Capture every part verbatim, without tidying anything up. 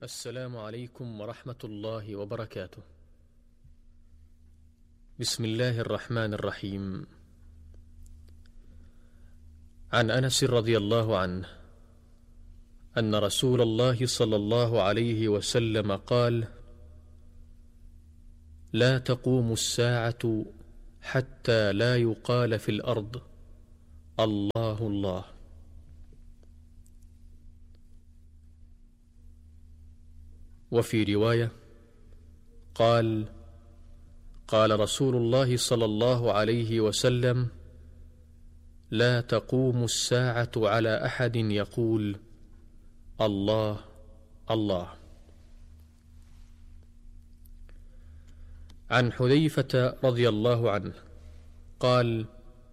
السلام عليكم ورحمة الله وبركاته. بسم الله الرحمن الرحيم. عن أنس رضي الله عنه أن رسول الله صلى الله عليه وسلم قال: لا تقوم الساعة حتى لا يقال في الأرض الله الله. وفي رواية قال: قال رسول الله صلى الله عليه وسلم: لا تقوم الساعة على أحد يقول الله الله. عن حذيفة رضي الله عنه قال: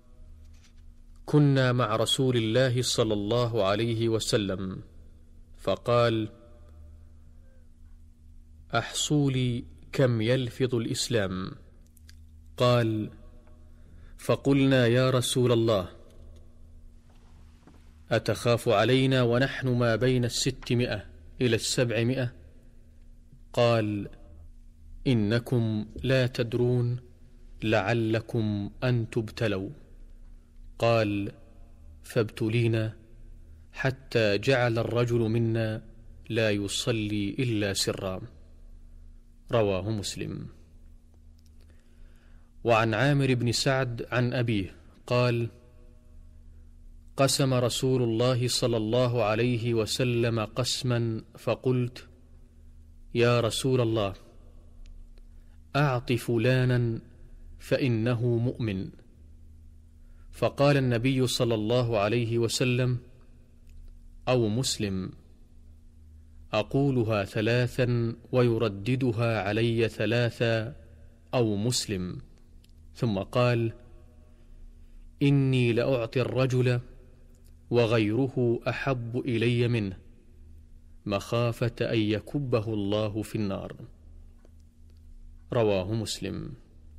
كنا مع رسول الله صلى الله عليه وسلم فقال: أحصوا لي كم يلفظ الإسلام؟ قال: فقلنا يا رسول الله أتخاف علينا ونحن ما بين الستمائة إلى السبعمائة؟ قال: إنكم لا تدرون لعلكم أن تبتلوا. قال: فابتلينا حتى جعل الرجل منا لا يصلي إلا سرا. رواه مسلم. وعن عامر بن سعد عن أبيه قال: قسم رسول الله صلى الله عليه وسلم قسما فقلت: يا رسول الله أعط فلانا فإنه مؤمن. فقال النبي صلى الله عليه وسلم: أو مسلم. أقولها ثلاثا ويرددها علي ثلاثا: أو مسلم. ثم قال: إني لأعطي الرجل وغيره أحب إلي منه مخافة أن يكبه الله في النار. رواه مسلم.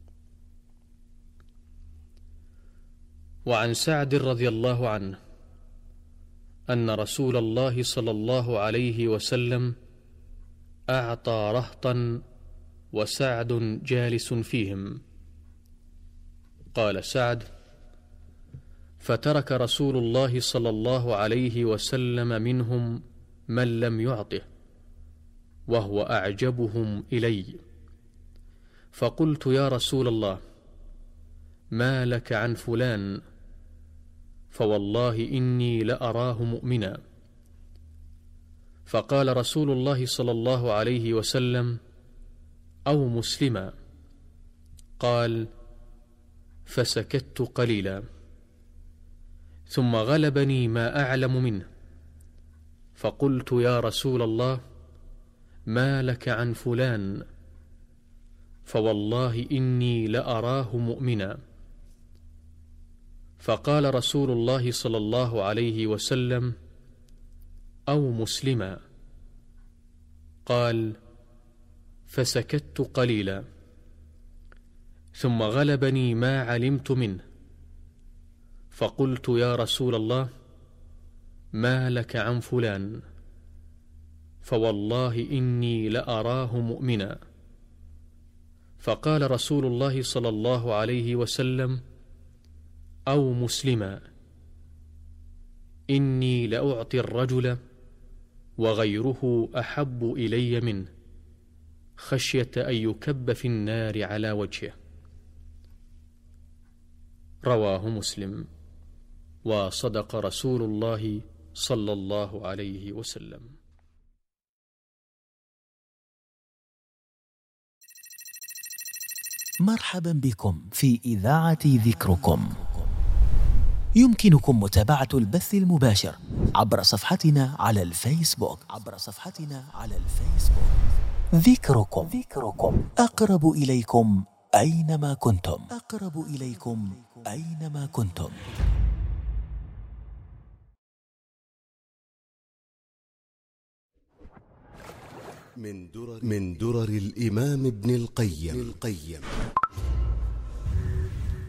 وعن سعد رضي الله عنه أن رسول الله صلى الله عليه وسلم أعطى رهطا وسعد جالس فيهم. قال سعد: فترك رسول الله صلى الله عليه وسلم منهم من لم يعطه وهو أعجبهم إلي. فقلت: يا رسول الله ما لك عن فلان؟ فوالله إني لأراه مؤمنا. فقال رسول الله صلى الله عليه وسلم: أو مسلما. قال: فسكت قليلا ثم غلبني ما أعلم منه فقلت: يا رسول الله ما لك عن فلان؟ فوالله إني لأراه مؤمنا. فقال رسول الله صلى الله عليه وسلم: أو مسلما. قال: فسكت قليلا ثم غلبني ما علمت منه فقلت: يا رسول الله ما لك عن فلان؟ فوالله إني لأراه مؤمنا. فقال رسول الله صلى الله عليه وسلم: أو مسلما. إني لأعطي الرجل وغيره أحب إلي منه خشية أن يكب في النار على وجهه. رواه مسلم. وصدق رسول الله صلى الله عليه وسلم. مرحبا بكم في إذاعة ذكركم. يمكنكم متابعة البث المباشر عبر صفحتنا على الفيسبوك عبر صفحتنا على الفيسبوك ذكركم ذكركم أقرب إليكم أينما كنتم أقرب إليكم أينما كنتم. من درر, من درر الإمام ابن القيم, القيم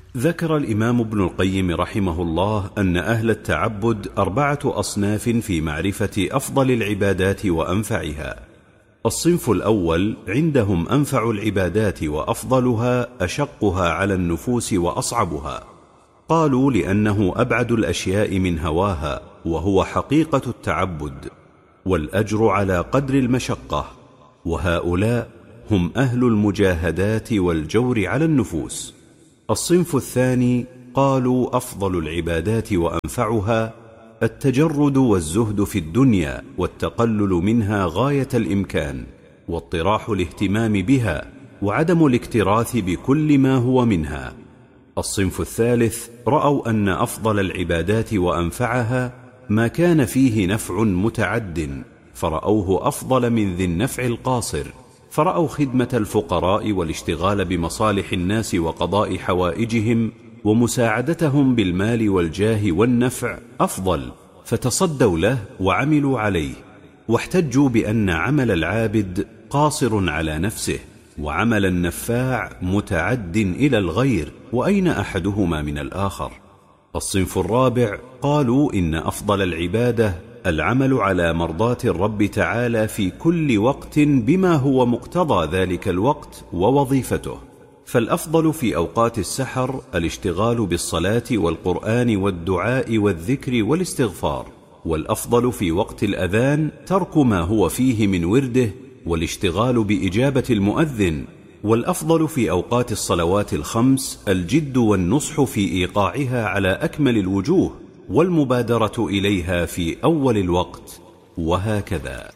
ذكر الإمام ابن القيم رحمه الله أن أهل التعبد أربعة أصناف في معرفة أفضل العبادات وأنفعها. الصنف الأول عندهم أنفع العبادات وأفضلها أشقها على النفوس وأصعبها، قالوا لأنه أبعد الأشياء من هواها، وهو حقيقة التعبد، والأجر على قدر المشقة، وهؤلاء هم أهل المجاهدات والجور على النفوس. الصنف الثاني قالوا أفضل العبادات وأنفعها التجرد والزهد في الدنيا والتقلل منها غاية الإمكان، واطراح الاهتمام بها، وعدم الاكتراث بكل ما هو منها. الصنف الثالث رأوا أن أفضل العبادات وأنفعها ما كان فيه نفع متعد، فرأوه أفضل من ذي النفع القاصر، فرأوا خدمة الفقراء والاشتغال بمصالح الناس وقضاء حوائجهم ومساعدتهم بالمال والجاه والنفع أفضل، فتصدوا له وعملوا عليه، واحتجوا بأن عمل العابد قاصر على نفسه، وعمل النفاع متعد إلى الغير، وأين أحدهما من الآخر؟ الصنف الرابع قالوا إن أفضل العبادة العمل على مرضاة الرب تعالى في كل وقت بما هو مقتضى ذلك الوقت ووظيفته، فالأفضل في أوقات السحر الاشتغال بالصلاة والقرآن والدعاء والذكر والاستغفار، والأفضل في وقت الأذان ترك ما هو فيه من ورده والاشتغال بإجابة المؤذن، والأفضل في أوقات الصلوات الخمس الجد والنصح في إيقاعها على أكمل الوجوه، والمبادرة إليها في أول الوقت، وهكذا.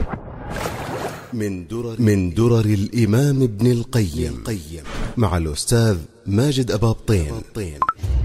من درر, من درر الإمام ابن القيم مع الأستاذ ماجد أبابطين.